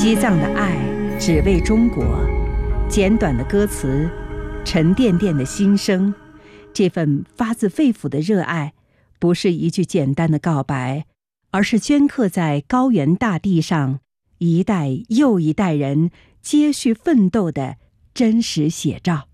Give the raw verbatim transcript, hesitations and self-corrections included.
西藏的爱只为中国，简短的歌词，沉甸甸的心声，这份发自肺腑的热爱，不是一句简单的告白，而是镌刻在高原大地上，一代又一代人接续奋斗的真实写照。